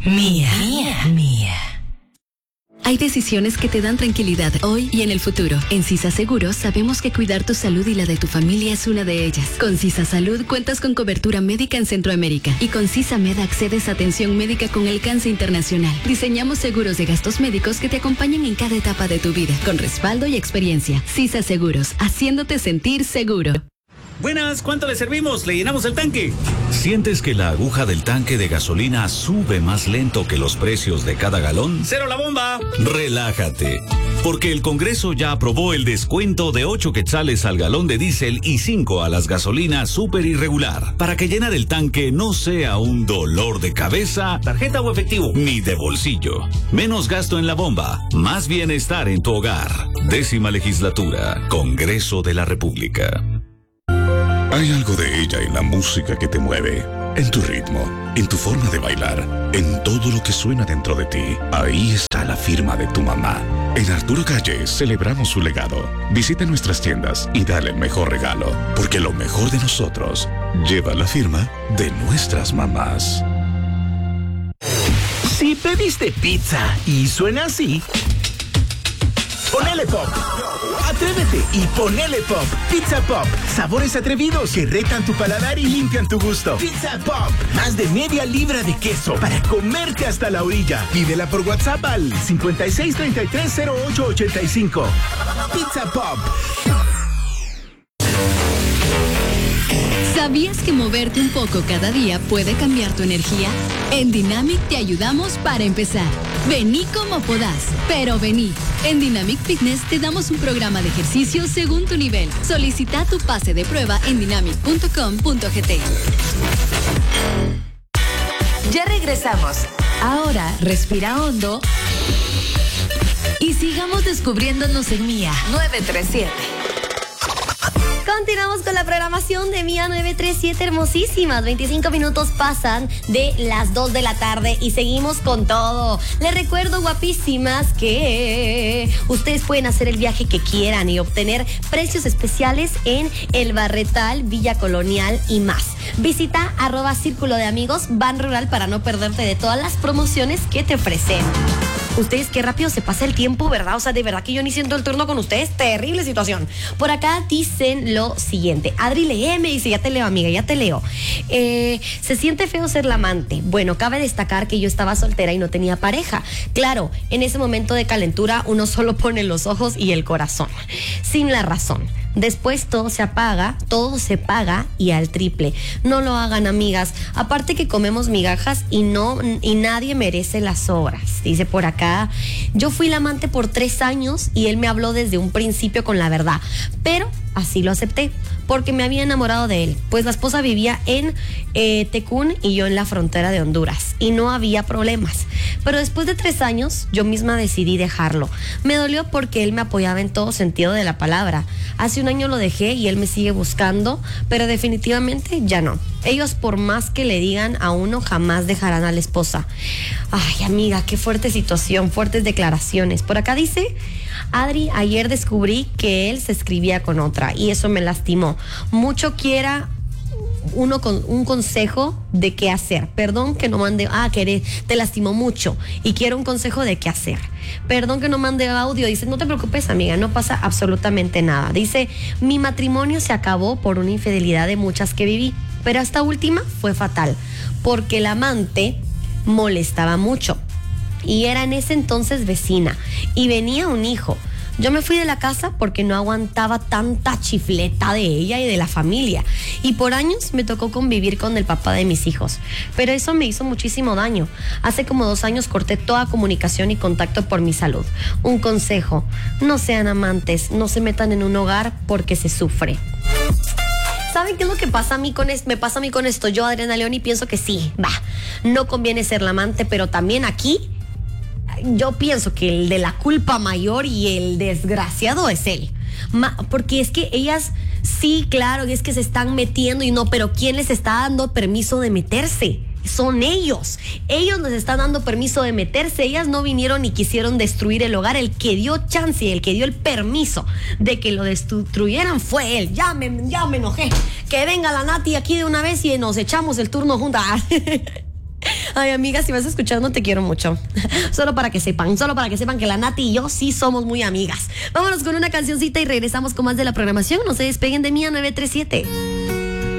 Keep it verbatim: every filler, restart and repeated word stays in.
Mía, mía, mía. Hay decisiones que te dan tranquilidad hoy y en el futuro. En Sisa Seguros sabemos que cuidar tu salud y la de tu familia es una de ellas. Con Sisa Salud cuentas con cobertura médica en Centroamérica y con Sisa Med accedes a atención médica con alcance internacional. Diseñamos seguros de gastos médicos que te acompañan en cada etapa de tu vida, con respaldo y experiencia. Sisa Seguros, haciéndote sentir seguro. Buenas, ¿cuánto le servimos? ¿Le llenamos el tanque? ¿Sientes que la aguja del tanque de gasolina sube más lento que los precios de cada galón? ¡Cero la bomba! Relájate, porque el Congreso ya aprobó el descuento de ocho quetzales al galón de diésel y cinco a las gasolinas súper irregular, para que llenar el tanque no sea un dolor de cabeza, ¿tarjeta o efectivo? Ni de bolsillo. Menos gasto en la bomba, más bienestar en tu hogar. Décima legislatura, Congreso de la República. Hay algo de ella en la música que te mueve, en tu ritmo, en tu forma de bailar, en todo lo que suena dentro de ti. Ahí está la firma de tu mamá. En Arturo Calle celebramos su legado. Visita nuestras tiendas y dale el mejor regalo, porque lo mejor de nosotros lleva la firma de nuestras mamás. Si pediste pizza y suena así, ponele pop. Atrévete y ponele pop. Pizza Pop. Sabores atrevidos que retan tu paladar y limpian tu gusto. Pizza Pop. Más de media libra de queso para comerte hasta la orilla. Pídela por WhatsApp al cincuenta y seis treinta y tres cero ocho ochenta y cinco. Pizza Pop. ¿Sabías que moverte un poco cada día puede cambiar tu energía? En Dynamic te ayudamos para empezar. Vení como podás, pero vení. En Dynamic Fitness te damos un programa de ejercicios según tu nivel. Solicita tu pase de prueba en dynamic punto com punto gt. Ya regresamos. Ahora respira hondo y sigamos descubriéndonos en Mía nueve tres siete. Continuamos con la programación de Mía nueve tres siete, hermosísimas. veinticinco minutos pasan de las dos de la tarde y seguimos con todo. Les recuerdo, guapísimas, que ustedes pueden hacer el viaje que quieran y obtener precios especiales en El Barretal, Villa Colonial y más. Visita arroba Círculo de Amigos Ban Rural para no perderte de todas las promociones que te ofrecen. Ustedes, qué rápido se pasa el tiempo, ¿verdad? O sea, de verdad que yo ni siento el turno con ustedes. Terrible situación. Por acá dicen lo siguiente. Adri, léeme, dice, ya te leo, amiga, ya te leo. Eh, se siente feo ser la amante. Bueno, cabe destacar que yo estaba soltera y no tenía pareja. Claro, en ese momento de calentura uno solo pone los ojos y el corazón, sin la razón. Después todo se apaga, todo se paga y al triple. No lo hagan, amigas. Aparte que comemos migajas y no y nadie merece las sobras. Dice por acá, yo fui la amante por tres años y él me habló desde un principio con la verdad, pero así lo acepté porque me había enamorado de él, pues la esposa vivía en eh, Tecún y yo en la frontera de Honduras y no había problemas. Pero después de tres años yo misma decidí dejarlo. Me dolió porque él me apoyaba en todo sentido de la palabra. Hace un año lo dejé y él me sigue buscando, pero definitivamente ya no. Ellos, por más que le digan a uno, jamás dejarán a la esposa. Ay, amiga, qué fuerte situación, fuertes declaraciones. Por acá dice, Adri, ayer descubrí que él se escribía con otra y eso me lastimó. Mucho quiera uno con un consejo de qué hacer. Perdón que no mande, ah, que te lastimó mucho y quiero un consejo de qué hacer. Perdón que no mande audio. Dice, no te preocupes, amiga, no pasa absolutamente nada. Dice, mi matrimonio se acabó por una infidelidad de muchas que viví, pero esta última fue fatal porque el amante molestaba mucho y era en ese entonces vecina y venía un hijo. Yo me fui de la casa porque no aguantaba tanta chifleta de ella y de la familia. Y por años me tocó convivir con el papá de mis hijos. Pero eso me hizo muchísimo daño. Hace como dos años corté toda comunicación y contacto por mi salud. Un consejo, no sean amantes, no se metan en un hogar porque se sufre. ¿Saben qué es lo que pasa a mí con esto? Me pasa a mí con esto. Yo, Adriana León, y pienso que sí, va, no conviene ser la amante, pero también aquí yo pienso que el de la culpa mayor y el desgraciado es él. Ma, porque es que ellas, sí, claro, es que se están metiendo y no, pero ¿quién les está dando permiso de meterse? Son ellos. Ellos les están dando permiso de meterse. Ellas no vinieron y quisieron destruir el hogar. El que dio chance, el que dio el permiso de que lo destruyeran fue él. Ya me, ya me enojé. Que venga la Nati aquí de una vez y nos echamos el turno juntas. Ay, amiga, si vas escuchando, te quiero mucho. Solo para que sepan, solo para que sepan que la Nati y yo sí somos muy amigas. Vámonos con una cancioncita y regresamos con más de la programación. No se despeguen de Mía nueve tres siete.